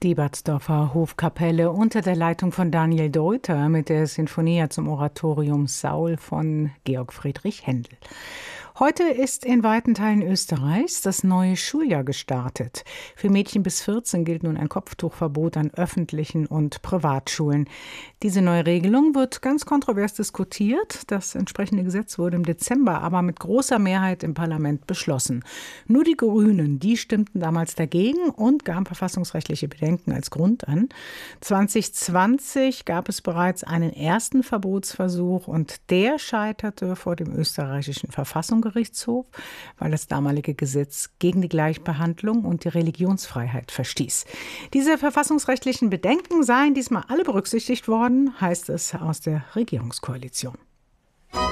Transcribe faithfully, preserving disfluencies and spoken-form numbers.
Die Batzdorfer Hofkapelle unter der Leitung von Daniel Deuter mit der Sinfonia zum Oratorium Saul von Georg Friedrich Händel. Heute ist in weiten Teilen Österreichs das neue Schuljahr gestartet. Für Mädchen bis vierzehn gilt nun ein Kopftuchverbot an öffentlichen und Privatschulen. Diese neue Regelung wird ganz kontrovers diskutiert. Das entsprechende Gesetz wurde im Dezember aber mit großer Mehrheit im Parlament beschlossen. Nur die Grünen, die stimmten damals dagegen und gaben verfassungsrechtliche Bedenken als Grund an. zwanzig zwanzig gab es bereits einen ersten Verbotsversuch und der scheiterte vor dem österreichischen Verfassungsgerichtshof, weil das damalige Gesetz gegen die Gleichbehandlung und die Religionsfreiheit verstieß. Diese verfassungsrechtlichen Bedenken seien diesmal alle berücksichtigt worden, heißt es aus der Regierungskoalition.